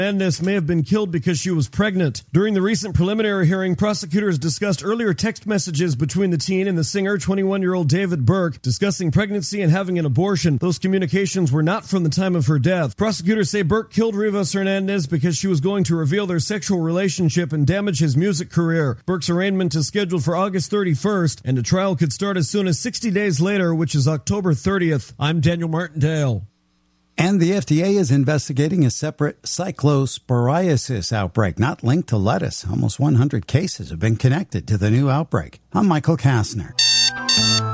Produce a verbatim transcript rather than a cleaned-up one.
Hernandez may have been killed because she was pregnant. During the recent preliminary hearing, prosecutors discussed earlier text messages between the teen and the singer, twenty-one-year-old David Burke, discussing pregnancy and having an abortion. Those communications were not from the time of her death. Prosecutors say Burke killed Rivas Hernandez because she was going to reveal their sexual relationship and damage his music career. Burke's arraignment is scheduled for August thirty-first, and a trial could start as soon as sixty days later, which is October thirtieth. I'm Daniel Martindale. And the F D A is investigating a separate cyclosporiasis outbreak not linked to lettuce. Almost one hundred cases have been connected to the new outbreak. I'm Michael Kastner.